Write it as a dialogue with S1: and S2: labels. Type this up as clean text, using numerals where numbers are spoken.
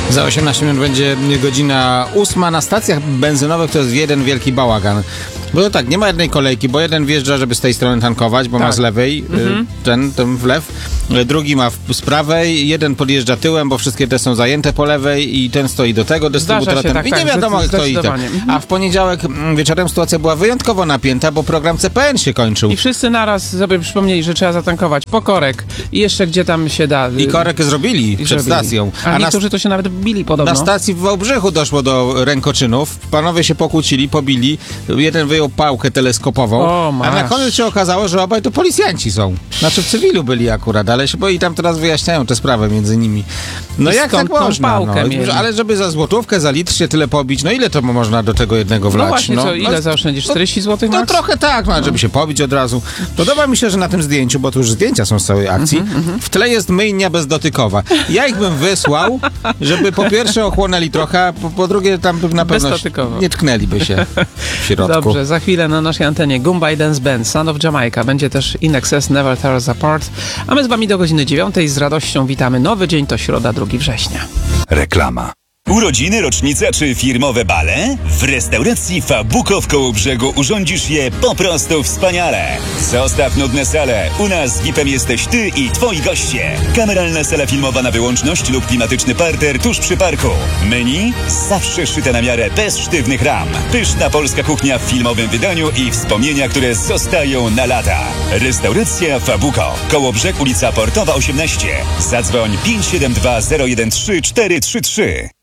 S1: Za 18 minut będzie godzina 8. Na stacjach benzynowych to jest jeden wielki bałagan. Bo to tak, nie ma jednej kolejki, bo jeden wjeżdża, żeby z tej strony tankować, bo ma z lewej ten w lew. Drugi ma z prawej, jeden podjeżdża tyłem, bo wszystkie te są zajęte po lewej i ten stoi do tego dystrybutora. I nie wiadomo, kto i ten. A w poniedziałek wieczorem sytuacja była wyjątkowo napięta, bo program CPN się kończył.
S2: I wszyscy naraz sobie przypomnieli, że trzeba zatankować po korek i jeszcze gdzie tam się da.
S1: I korek zrobili przed stacją.
S2: A niektórzy to się nawet bili podobno.
S1: Na stacji w Wałbrzychu doszło do rękoczynów. Panowie się pokłócili, pobili. Jeden wyjął pałkę teleskopową, a na koniec się okazało, że obaj to policjanci są. Znaczy w cywilu byli akurat, ale się i tam teraz wyjaśniają tę sprawę między nimi. No jak tak można?
S2: Pałkę
S1: ale żeby za złotówkę, za litr się tyle pobić, no ile to można do tego jednego wlać?
S2: No właśnie, co, ile zaoszczędzisz? 40 zł
S1: No trochę tak, żeby się pobić od razu. Podoba mi się, że na tym zdjęciu, bo tu już zdjęcia są z całej akcji, w tle jest myjnia bezdotykowa. Ja ich bym wysłał, żeby po pierwsze ochłonęli trochę, a po drugie tam na pewno nie tknęliby się w środku.
S2: Dobrze, za chwilę na naszej antenie Goombay Dance Band, Son of Jamaica. Będzie też In Excess, Never Tear Us Apart. A my z wami do godziny 9. Z radością witamy. Nowy dzień to środa, 2 września.
S3: Reklama. Urodziny, rocznica czy firmowe bale? W restauracji Fabuko w Kołobrzegu urządzisz je po prostu wspaniale. Zostaw nudne sale. U nas VIP-em jesteś ty i twoi goście. Kameralna sala filmowa na wyłączność lub klimatyczny parter tuż przy parku. Menu? Zawsze szyte na miarę, bez sztywnych ram. Pyszna polska kuchnia w filmowym wydaniu i wspomnienia, które zostają na lata. Restauracja Fabuko. Kołobrzeg, ulica Portowa 18. Zadzwoń 572 013 433.